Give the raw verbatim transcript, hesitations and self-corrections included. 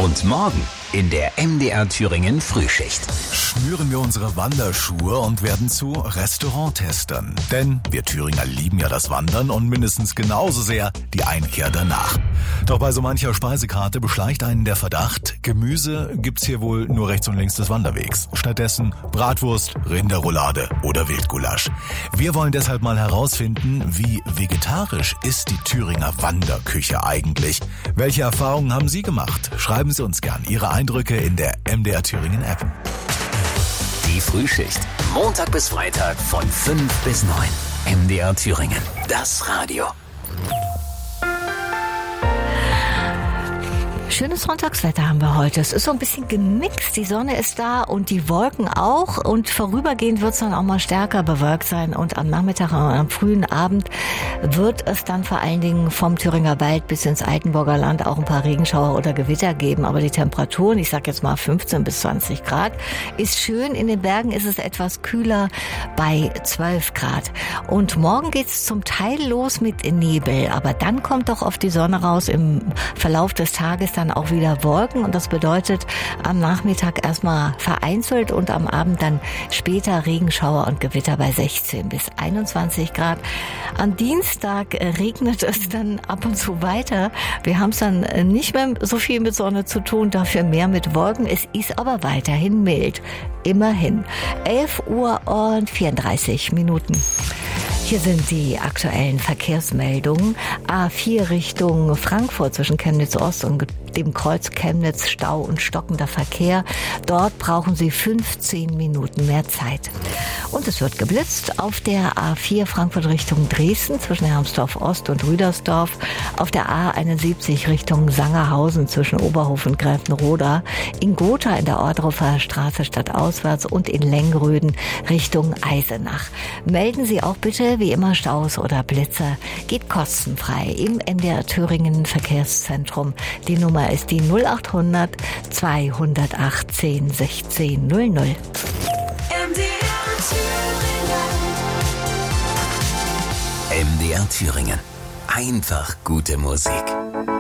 Und morgen in der M D R Thüringen Frühschicht. Schnüren wir unsere Wanderschuhe und werden zu Restauranttestern. Denn wir Thüringer lieben ja das Wandern und mindestens genauso sehr die Einkehr danach. Doch bei so mancher Speisekarte beschleicht einen der Verdacht, Gemüse gibt's hier wohl nur rechts und links des Wanderwegs. Stattdessen Bratwurst, Rinderroulade oder Wildgulasch. Wir wollen deshalb mal herausfinden, wie vegetarisch ist die Thüringer Wanderküche eigentlich? Welche Erfahrungen haben Sie gemacht? Schreiben Sie uns gern Ihre Eindrücke in der M D R Thüringen App. Die Frühschicht. Montag bis Freitag von fünf bis neun. M D R Thüringen. Das Radio. Schönes Sonntagswetter haben wir heute. Es ist so ein bisschen gemixt. Die Sonne ist da und die Wolken auch. Und vorübergehend wird es dann auch mal stärker bewölkt sein. Und am Nachmittag und am frühen Abend wird es dann vor allen Dingen vom Thüringer Wald bis ins Altenburger Land auch ein paar Regenschauer oder Gewitter geben. Aber die Temperaturen, ich sag jetzt mal fünfzehn bis zwanzig Grad, ist schön. In den Bergen ist es etwas kühler bei zwölf Grad. Und morgen geht es zum Teil los mit Nebel. Aber dann kommt doch oft die Sonne raus. Im Verlauf des Tages dann auch wieder Wolken und das bedeutet am Nachmittag erstmal vereinzelt und am Abend dann später Regenschauer und Gewitter bei sechzehn bis einundzwanzig Grad. Am Dienstag regnet es dann ab und zu weiter. Wir haben es dann nicht mehr so viel mit Sonne zu tun, dafür mehr mit Wolken. Es ist aber weiterhin mild. Immerhin. elf Uhr und vierunddreißig Minuten. Hier sind die aktuellen Verkehrsmeldungen. A vier Richtung Frankfurt zwischen Chemnitz Ost und dem Kreuz Chemnitz, Stau und stockender Verkehr. Dort brauchen Sie fünfzehn Minuten mehr Zeit. Und es wird geblitzt auf der A vier Frankfurt Richtung Dresden zwischen Hermsdorf Ost und Rüdersdorf. Auf der A einundsiebzig Richtung Sangerhausen zwischen Oberhof und Gräfenroda. In Gotha in der Ordrupper Straße stadtauswärts und in Lengröden Richtung Eisenach. Melden Sie auch bitte wie immer Staus oder Blitzer. Geht kostenfrei im M D R Thüringen Verkehrszentrum. Die Nummer ist die null achthundert zweihundertachtzehn sechzehn null null. M D R Thüringen. Einfach gute Musik.